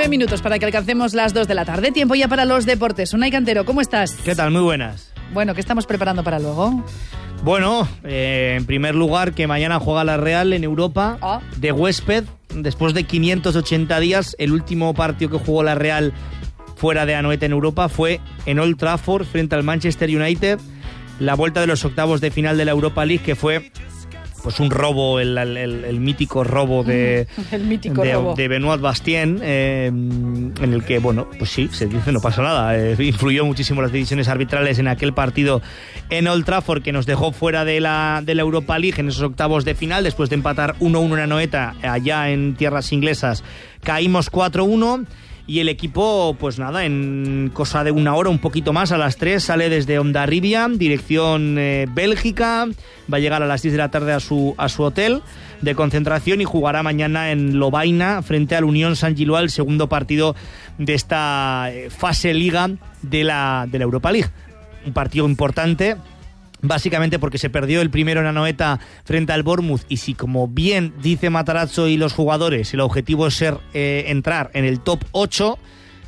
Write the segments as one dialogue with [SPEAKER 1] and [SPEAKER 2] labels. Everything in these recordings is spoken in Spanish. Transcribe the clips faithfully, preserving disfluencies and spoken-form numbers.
[SPEAKER 1] nueve minutos para que alcancemos las dos de la tarde. Tiempo ya para los deportes. Unai Cantero, ¿cómo estás?
[SPEAKER 2] ¿Qué tal? Muy buenas.
[SPEAKER 1] Bueno, ¿qué estamos preparando para luego?
[SPEAKER 2] Bueno, eh, en primer lugar, que mañana juega la Real en Europa,
[SPEAKER 1] ah.
[SPEAKER 2] de huésped, después de quinientos ochenta días. El último partido que jugó la Real fuera de Anoeta en Europa fue en Old Trafford frente al Manchester United. La vuelta de los octavos de final de la Europa League, que fue pues un robo, el, el, el mítico robo de,
[SPEAKER 1] el mítico
[SPEAKER 2] de,
[SPEAKER 1] robo.
[SPEAKER 2] de Benoit Bastien, eh, en el que, bueno, pues sí, se dice, no pasa nada. Eh, influyó muchísimo las decisiones arbitrales en aquel partido en Old Trafford, que nos dejó fuera de la, de la Europa League en esos octavos de final, después de empatar uno uno en Anoeta, allá en tierras inglesas, caímos cuatro uno. Y el equipo, pues nada, en cosa de una hora, un poquito más, a las tres, sale desde Hondarribia, dirección eh, Bélgica. Va a llegar a las seis de la tarde a su, a su hotel de concentración y jugará mañana en Lovaina frente al Unión Saint-Gilloise, el segundo partido de esta eh, fase liga de la, de la Europa League. Un partido importante, básicamente porque se perdió el primero en Anoeta frente al Bournemouth, y si, como bien dice Matarazzo y los jugadores, el objetivo es ser eh, entrar en el top ocho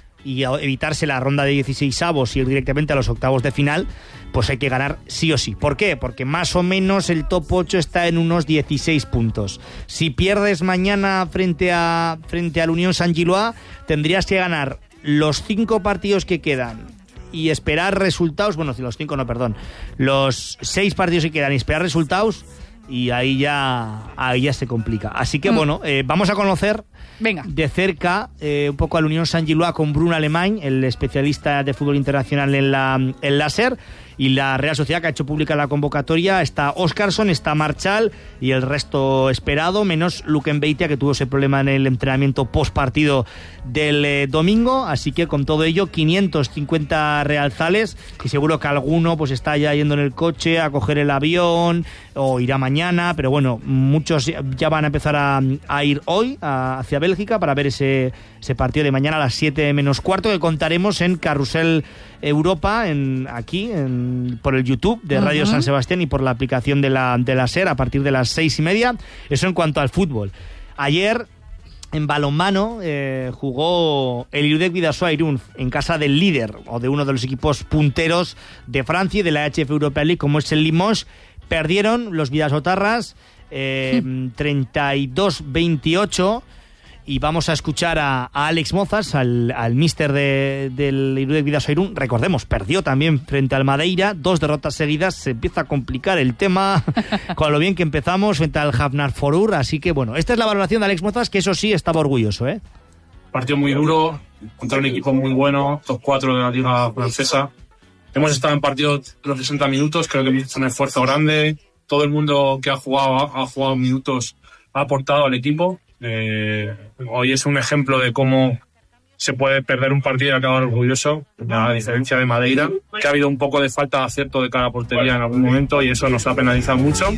[SPEAKER 2] y evitarse la ronda de dieciseisavos y ir directamente a los octavos de final, pues hay que ganar sí o sí. ¿Por qué? Porque más o menos el top ocho está en unos dieciséis puntos. Si pierdes mañana frente a frente al Unión Saint-Gilloise, tendrías que ganar los cinco partidos que quedan y esperar resultados, bueno, los cinco no, perdón, los seis partidos que quedan y esperar resultados, y ahí ya ahí ya se complica. Así que mm. bueno, eh, vamos a conocer
[SPEAKER 1] Venga.
[SPEAKER 2] de cerca eh, un poco al Unión Saint-Gilloise con Bruno Alemany, el especialista de fútbol internacional en la en láser, y la Real Sociedad, que ha hecho pública la convocatoria. Está Óscarson, está Marchal y el resto esperado, menos Luke Mbeitia, que tuvo ese problema en el entrenamiento post partido del eh, domingo. Así que con todo ello, quinientos cincuenta realzales, y seguro que alguno pues está ya yendo en el coche a coger el avión o irá mañana, pero bueno, muchos ya van a empezar a, a ir hoy a, hacia Bélgica para ver ese, ese partido de mañana a las siete menos cuarto, que contaremos en Carrusel Europa, en, aquí en, por el YouTube de Radio uh-huh. San Sebastián y por la aplicación de la, de la SER a partir de las seis y media. Eso en cuanto al fútbol. Ayer en balonmano eh, jugó el Irudek Bidasoa Irún en casa del líder o de uno de los equipos punteros de Francia y de la H F Europa League, como es el Limoges. Perdieron los Bidasotarras eh, sí. treinta y dos veintiocho. Y vamos a escuchar a, a Alex Mozas, al, al míster de, del Irudek Bidasoa Irún. Recordemos, perdió también frente al Madeira, dos derrotas seguidas. Se empieza a complicar el tema con lo bien que empezamos frente al Hafnarfjordur. Así que bueno, esta es la valoración de Alex Mozas, que eso sí estaba orgulloso, ¿eh?
[SPEAKER 3] Partido muy duro, contra un equipo muy bueno, top cuatro de la liga francesa. Hemos estado en partidos de los sesenta minutos, creo que hemos hecho un esfuerzo grande. Todo el mundo que ha jugado, ha jugado minutos, ha aportado al equipo. Eh, hoy es un ejemplo de cómo se puede perder un partido y acabar orgulloso, a diferencia de Madeira, que ha habido un poco de falta de acierto de cada portería en algún momento, y eso nos ha penalizado mucho.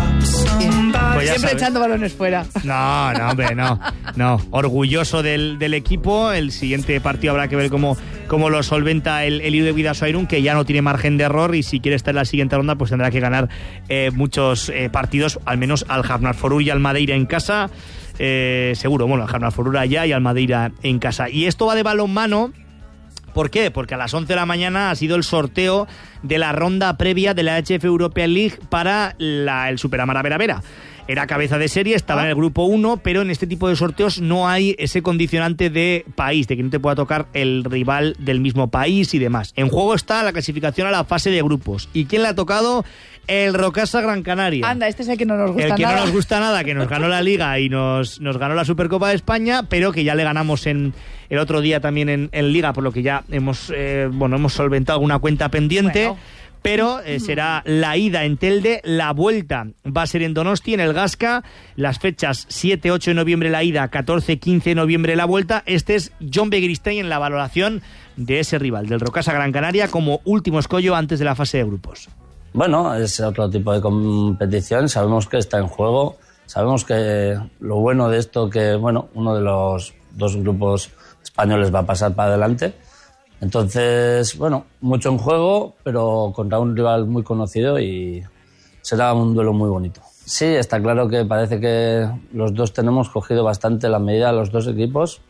[SPEAKER 1] Pues siempre sabes. Echando balones fuera.
[SPEAKER 2] No, no, hombre, no, no. Orgulloso del, del equipo. El siguiente partido habrá que ver cómo, cómo lo solventa el, el Irudek Bidasoa Irún, que ya no tiene margen de error, y si quiere estar en la siguiente ronda pues tendrá que ganar eh, muchos eh, partidos, al menos al Hafnarfjordur y al Madeira en casa. Eh, seguro, bueno, al Hafnarfjordur allá y al Madeira en casa. Y esto va de balonmano. ¿Por qué? Porque a las once de la mañana ha sido el sorteo de la ronda previa de la H F Europa League para la, el Superamara Vera Vera. Era cabeza de serie, estaba ah. en el grupo uno, pero en este tipo de sorteos no hay ese condicionante de país, de que no te pueda tocar el rival del mismo país y demás. En juego está la clasificación a la fase de grupos. ¿Y quién le ha tocado? El Rocasa Gran Canaria.
[SPEAKER 1] Anda, este es el que no nos gusta nada.
[SPEAKER 2] El que
[SPEAKER 1] nada.
[SPEAKER 2] no nos gusta nada, que nos ganó la Liga y nos, nos ganó la Supercopa de España, pero que ya le ganamos en el otro día también en, en Liga, por lo que ya hemos, eh, bueno, hemos solventado alguna cuenta pendiente. Bueno. Pero eh, será la ida en Telde, la vuelta va a ser en Donosti, en el Gasca. Las fechas siete ocho de noviembre la ida, catorce quince de noviembre la vuelta. Este es John Begiristain en la valoración de ese rival, del Rocasa Gran Canaria, como último escollo antes de la fase de grupos.
[SPEAKER 4] Bueno, es otro tipo de competición, sabemos que está en juego, sabemos que lo bueno de esto, que bueno, uno de los dos grupos españoles va a pasar para adelante. Entonces, bueno, mucho en juego, pero contra un rival muy conocido, y será un duelo muy bonito. Sí, está claro que parece que los dos tenemos cogido bastante la medida, los dos equipos,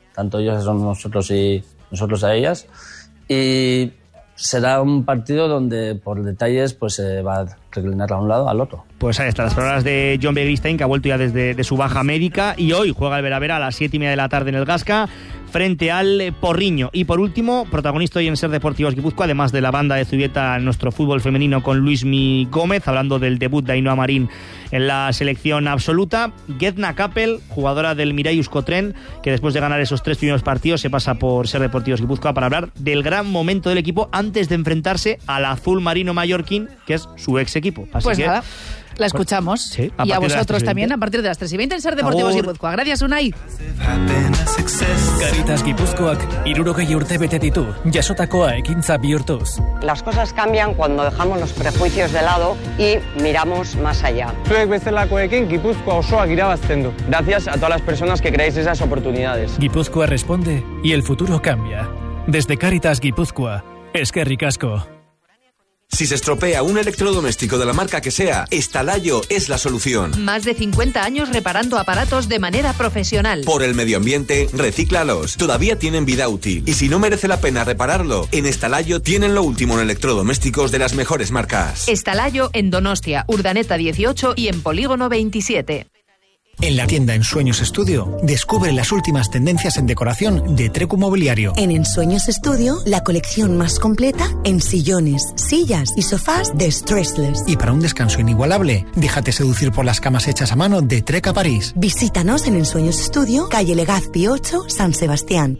[SPEAKER 4] tanto ellos son nosotros y nosotros a ellas. Y será un partido donde por detalles pues se va a reclinar a un lado al otro.
[SPEAKER 2] Pues ahí están las palabras de John Begiristain, que ha vuelto ya desde de su baja médica, y hoy juega el Veravera a las siete y media de la tarde en el Gasca frente al Porriño. Y por último, protagonista hoy en Ser Deportivos Guipúzcoa, además de la banda de Zubieta, nuestro fútbol femenino con Luismi Gómez, hablando del debut de Ainhoa Marín en la selección absoluta. Gedna Kappel, jugadora del Mirai Euskotren, que después de ganar esos tres primeros partidos se pasa por Ser Deportivos Guipúzcoa para hablar del gran momento del equipo antes de enfrentarse al azul marino mallorquín, que es su ex equipo. Así
[SPEAKER 1] pues
[SPEAKER 2] que
[SPEAKER 1] nada, la escuchamos.
[SPEAKER 2] Sí,
[SPEAKER 1] a y a vosotros también a partir de las tres y veinte en Ser Deportivos Guipúzcoa. Gracias, Unai.
[SPEAKER 5] Caritas Gipuzkoak hirurogei urte bete ditu, jasotakoa ekintza bihurtuz.
[SPEAKER 6] Las cosas cambian cuando dejamos los prejuicios de lado y miramos más allá.
[SPEAKER 7] Zuek bezalakoekin Gipuzkoa osoak irabazten du. Gracias a todas las personas que creáis esas oportunidades.
[SPEAKER 5] Gipuzkoa responde y el futuro cambia. Desde Caritas Gipuzkoa, eskerrik asko.
[SPEAKER 8] Si se estropea un electrodoméstico de la marca que sea, Estalayo es la solución.
[SPEAKER 9] Más de cincuenta años reparando aparatos de manera profesional.
[SPEAKER 8] Por el medio ambiente, recíclalos. Todavía tienen vida útil. Y si no merece la pena repararlo, en Estalayo tienen lo último en electrodomésticos de las mejores marcas.
[SPEAKER 9] Estalayo en Donostia, Urdaneta dieciocho y en Polígono veintisiete.
[SPEAKER 10] En la tienda Ensueños Estudio, descubre las últimas tendencias en decoración de Trecu Mobiliario.
[SPEAKER 11] En Ensueños Estudio, la colección más completa en sillones, sillas y sofás de Stressless.
[SPEAKER 10] Y para un descanso inigualable, déjate seducir por las camas hechas a mano de Treca París.
[SPEAKER 11] Visítanos en Ensueños Estudio, calle Legazpi ocho, San Sebastián.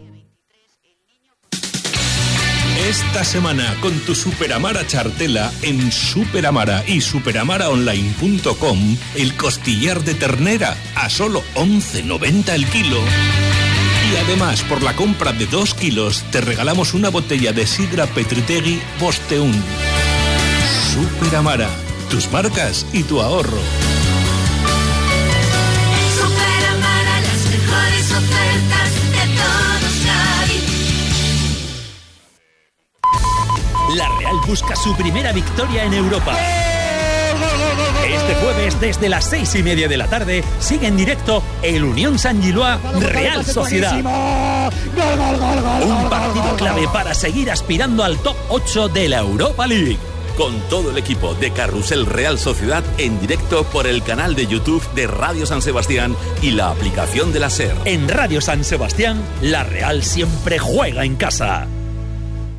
[SPEAKER 12] Esta semana con tu Superamara chartela en Superamara y superamaraonline punto com, el costillar de ternera a solo once noventa el kilo. Y además, por la compra de dos kilos, te regalamos una botella de sidra Petritegui Bosteún. Superamara, tus marcas y tu ahorro.
[SPEAKER 13] Superamara, las mejores ofertas de todos Cádiz.
[SPEAKER 14] La Real busca su primera victoria en Europa. Este jueves, desde las seis y media de la tarde, sigue en directo el Unión San Giloa Real Sociedad. Un partido clave para seguir aspirando al top ocho de la Europa League.
[SPEAKER 12] Con todo el equipo de Carrusel Real Sociedad en directo por el canal de YouTube de Radio San Sebastián y la aplicación de la SER.
[SPEAKER 14] En Radio San Sebastián, la Real siempre juega en casa.